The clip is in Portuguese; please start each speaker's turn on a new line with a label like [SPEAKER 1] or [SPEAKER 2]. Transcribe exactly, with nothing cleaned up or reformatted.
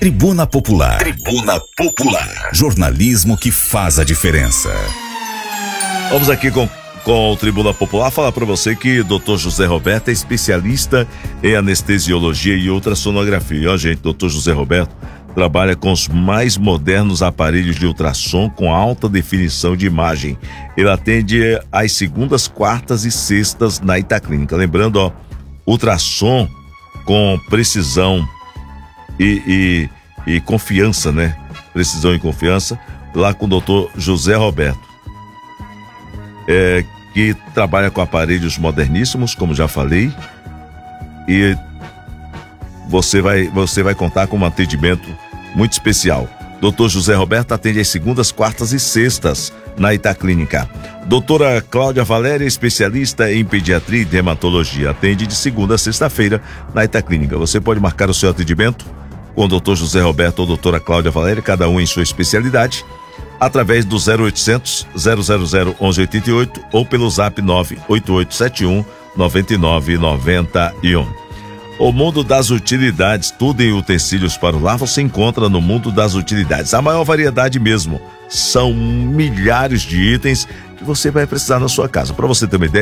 [SPEAKER 1] Tribuna Popular. Tribuna Popular. Jornalismo que faz a diferença.
[SPEAKER 2] Vamos aqui com, com o Tribuna Popular falar para você que doutor José Roberto é especialista em anestesiologia e ultrassonografia. Ó, gente, doutor José Roberto trabalha com os mais modernos aparelhos de ultrassom com alta definição de imagem. Ele atende às segundas, quartas e sextas na Itaclínica. Lembrando, ó, ultrassom com precisão e, e, e confiança, né? Precisão e confiança, lá com o doutor José Roberto, é, que trabalha com aparelhos moderníssimos, como já falei, e você vai, você vai contar com um atendimento muito especial. doutor José Roberto atende às segundas, quartas e sextas na Itaclínica. Doutora Cláudia Valéria, especialista em pediatria e dermatologia, atende de segunda a sexta-feira na Itaclínica. Você pode marcar o seu atendimento com o doutor José Roberto ou doutora Cláudia Valéria, cada um em sua especialidade, através do zero oitocentos, zero zero zero, onze oitenta e oito ou pelo zap nove oito oito sete um, nove nove nove um. O mundo das utilidades, tudo em utensílios para o lar, você encontra no mundo das utilidades. A maior variedade mesmo. São milhares de itens que você vai precisar na sua casa. Para você ter uma ideia,